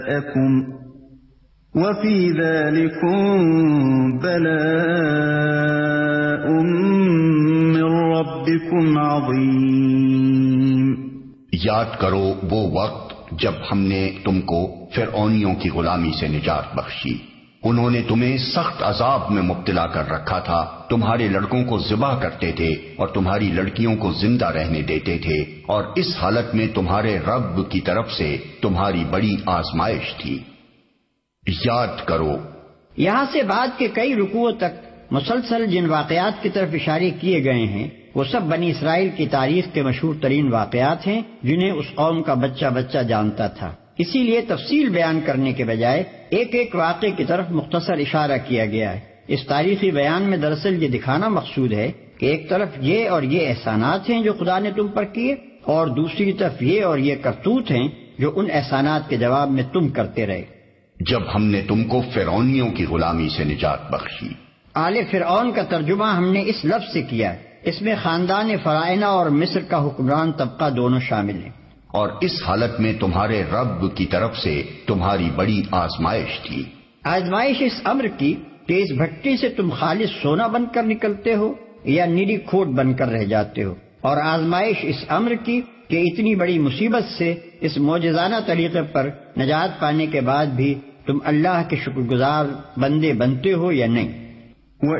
وفي ذلكم بلاء من ربكم عظيم۔ یاد کرو وہ وقت جب ہم نے تم کو فرعونیوں کی غلامی سے نجات بخشی، انہوں نے تمہیں سخت عذاب میں مبتلا کر رکھا تھا، تمہارے لڑکوں کو ذبح کرتے تھے اور تمہاری لڑکیوں کو زندہ رہنے دیتے تھے، اور اس حالت میں تمہارے رب کی طرف سے تمہاری بڑی آزمائش تھی۔ یاد کرو، یہاں سے بعد کے کئی رکوعوں تک مسلسل جن واقعات کی طرف اشارے کیے گئے ہیں وہ سب بنی اسرائیل کی تاریخ کے مشہور ترین واقعات ہیں جنہیں اس قوم کا بچہ بچہ جانتا تھا۔ اسی لیے تفصیل بیان کرنے کے بجائے ایک ایک واقعے کی طرف مختصر اشارہ کیا گیا ہے۔ اس تاریخی بیان میں دراصل یہ دکھانا مقصود ہے کہ ایک طرف یہ اور یہ احسانات ہیں جو خدا نے تم پر کیے، اور دوسری طرف یہ اور یہ کرتوت ہیں جو ان احسانات کے جواب میں تم کرتے رہے۔ جب ہم نے تم کو فرعونیوں کی غلامی سے نجات بخشی۔ آل فرعون کا ترجمہ ہم نے اس لفظ سے کیا ہے، اس میں خاندان فرعونہ اور مصر کا حکمران طبقہ دونوں شامل ہیں۔ اور اس حالت میں تمہارے رب کی طرف سے تمہاری بڑی آزمائش تھی۔ آزمائش اس امر کی کہ اس بھٹی سے تم خالص سونا بن کر نکلتے ہو یا نری کھوٹ بن کر رہ جاتے ہو، اور آزمائش اس امر کی کہ اتنی بڑی مصیبت سے اس معجزانہ طریقے پر نجات پانے کے بعد بھی تم اللہ کے شکر گزار بندے بنتے ہو یا نہیں۔